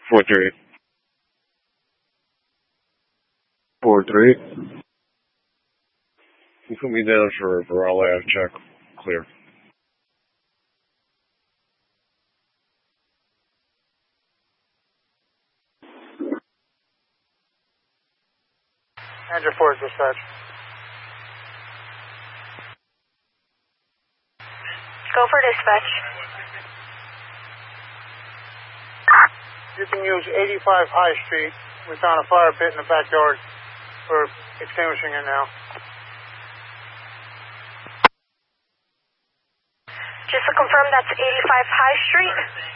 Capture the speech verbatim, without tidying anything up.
Four three. Four three. You put me down for Raleigh check. Clear. Andrew Ford, dispatch. Go for dispatch. You can use eighty-five High Street. We found a fire pit in the backyard. We're extinguishing it now. Just to confirm, that's eighty-five High Street?